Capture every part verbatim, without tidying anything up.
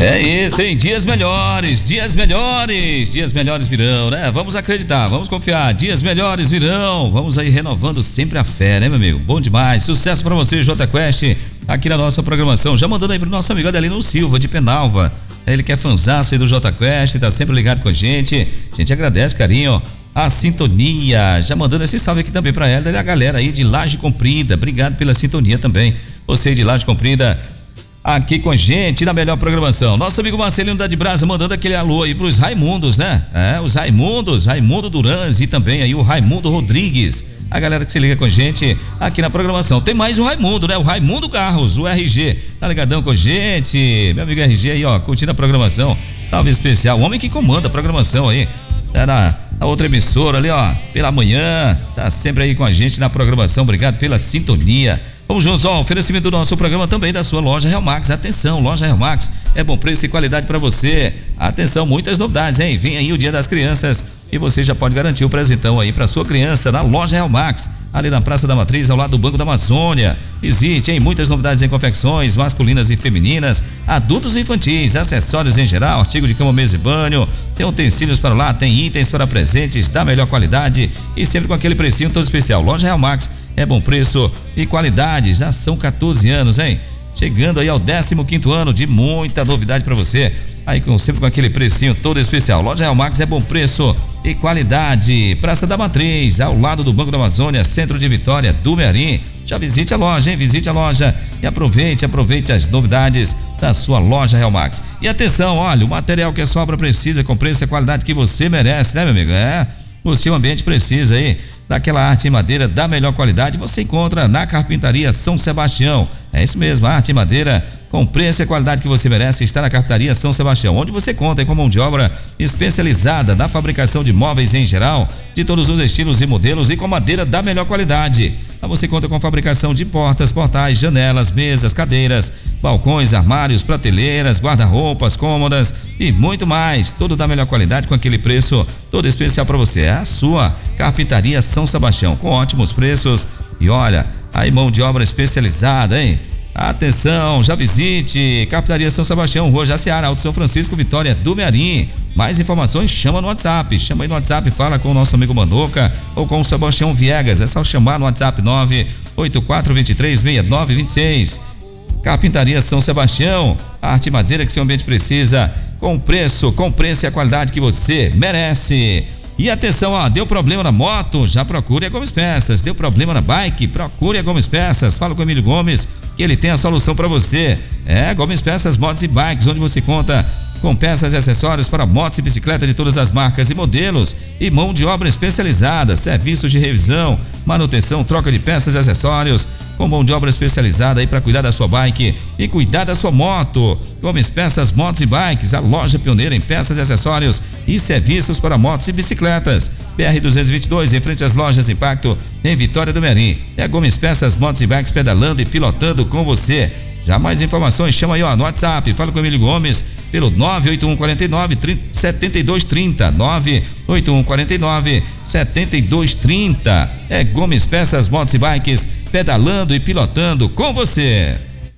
É isso, hein? Dias melhores, dias melhores, dias melhores virão, né? Vamos acreditar, vamos confiar, dias melhores virão. Vamos aí renovando sempre a fé, né, meu amigo? Bom demais, sucesso pra você, J Quest, aqui na nossa programação. Já mandando aí pro nosso amigo Adelino Silva, de Penalva. Ele que é fanzaço aí do J Quest, tá sempre ligado com a gente. A gente agradece, carinho, a sintonia. Já mandando esse salve aqui também pra ela e a galera aí de Laje Comprida. Obrigado pela sintonia também. Você de Laje Comprida, aqui com a gente na melhor programação. Nosso amigo Marcelino da de Brasa mandando aquele alô aí pros Raimundos, né? É, os Raimundos, Raimundo Duranz e também aí o Raimundo Rodrigues. A galera que se liga com a gente aqui na programação. Tem mais o Raimundo, né? O Raimundo Carros, o R G. Tá ligadão com a gente? Meu amigo R G aí, ó, curtindo a programação. Salve especial. O homem que comanda a programação aí. Tá na, na outra emissora ali, ó, pela manhã. Tá sempre aí com a gente na programação. Obrigado pela sintonia. Vamos juntos, ó, oferecimento do nosso programa também da sua loja Real Max. Atenção, loja Real Max é bom preço e qualidade para você. Atenção, muitas novidades, hein? Vem aí o Dia das Crianças e você já pode garantir o presentão aí para sua criança na loja Real Max, ali na Praça da Matriz, ao lado do Banco da Amazônia. Visite, hein? Muitas novidades em confecções masculinas e femininas, adultos e infantis, acessórios em geral, artigo de cama, mesa e banho, tem utensílios para lá, tem itens para presentes da melhor qualidade e sempre com aquele precinho todo especial. Loja Real Max é bom preço e qualidade, já são quatorze anos, hein? Chegando aí ao décimo quinto ano de muita novidade para você. Aí com, sempre com aquele precinho todo especial. Loja Real Max é bom preço e qualidade. Praça da Matriz, ao lado do Banco da Amazônia, centro de Vitória do Mearim. Já visite a loja, hein? Visite a loja e aproveite, aproveite as novidades da sua loja Real Max. E atenção, olha, o material que a sua obra precisa, com preço e qualidade que você merece, né, meu amigo? É, o seu ambiente precisa aí daquela arte em madeira da melhor qualidade, você encontra na Carpintaria São Sebastião. É isso mesmo, a arte em madeira com preço e qualidade que você merece está na Carpintaria São Sebastião, onde você conta com mão de obra especializada na fabricação de móveis em geral, de todos os estilos e modelos e com madeira da melhor qualidade. Lá você conta com fabricação de portas, portais, janelas, mesas, cadeiras, balcões, armários, prateleiras, guarda-roupas, cômodas e muito mais. Tudo da melhor qualidade com aquele preço todo especial para você. É a sua Carpintaria São Sebastião, com ótimos preços. E olha, aí mão de obra especializada, hein? Atenção, já visite Carpintaria São Sebastião, Rua Jaciara, Alto São Francisco, Vitória do Mearim. Mais informações, chama no WhatsApp. Chama aí no WhatsApp, fala com o nosso amigo Mandoca ou com o Sebastião Viegas. É só chamar no WhatsApp nove oito quatro dois três seis nove dois seis. Carpintaria São Sebastião, arte e madeira que seu ambiente precisa, com preço, com preço e a qualidade que você merece. E atenção, ó, deu problema na moto, já procure a Gomes Peças. Deu problema na bike, procure a Gomes Peças. Fala com o Emílio Gomes, que ele tem a solução para você. É, Gomes Peças, motos e bikes, onde você conta com peças e acessórios para motos e bicicleta de todas as marcas e modelos e mão de obra especializada, serviços de revisão, manutenção, troca de peças e acessórios, com mão de obra especializada aí para cuidar da sua bike e cuidar da sua moto. Gomes Peças, motos e bikes, a loja pioneira em peças e acessórios e serviços para motos e bicicletas. B R duzentos e vinte e dois, em frente às lojas Impacto, em Vitória do Mearim. É Gomes Peças, motos e bikes pedalando e pilotando com você. Já mais informações, chama aí, ó, no WhatsApp, fala com o Emílio Gomes pelo nove oito um quatro nove sete dois três zero, nove oito um quatro nove sete dois três zero. É Gomes Peças, motos e bikes, pedalando e pilotando com você.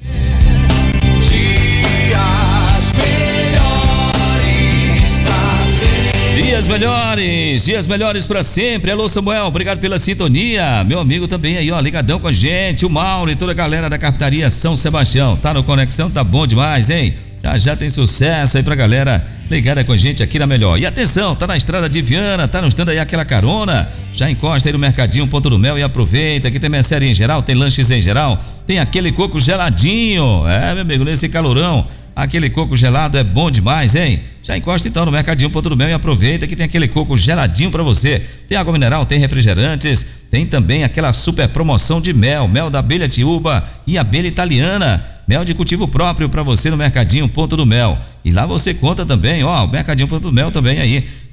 Dias melhores pra sempre. Dias melhores, dias melhores pra sempre. Alô, Samuel, obrigado pela sintonia. Meu amigo também aí, ó, ligadão com a gente, o Mauro e toda a galera da Carpintaria São Sebastião. Tá no Conexão? Tá bom demais, hein? Já já tem sucesso aí pra galera ligada com a gente aqui na Melhor. E atenção, tá na estrada de Viana, tá nos dando aí aquela carona. Já encosta aí no Mercadinho Ponto do Mel e aproveita. Aqui tem mercearia em geral, tem lanches em geral, tem aquele coco geladinho. É, meu amigo, nesse calorão, aquele coco gelado é bom demais, hein? Já encosta então no Mercadinho Ponto do Mel e aproveita que tem aquele coco geladinho pra você. Tem água mineral, tem refrigerantes, tem também aquela super promoção de mel, mel da abelha tiúba e abelha italiana. Mel de cultivo próprio para você no Mercadinho Ponto do Mel. E lá você conta também, ó, o Mercadinho Ponto do Mel também aí